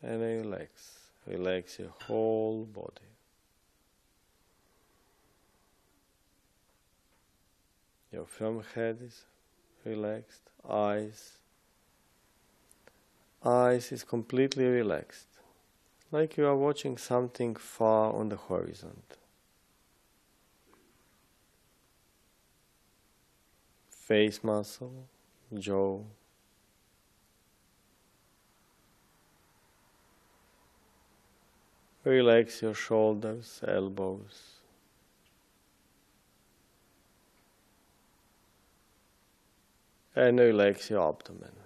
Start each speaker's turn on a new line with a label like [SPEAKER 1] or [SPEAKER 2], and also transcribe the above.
[SPEAKER 1] and relax. Relax your whole body. Your firm head is relaxed. Eyes is completely relaxed, like you are watching something far on the horizon. Face muscle, jaw. Relax your shoulders, elbows. And relax your abdomen.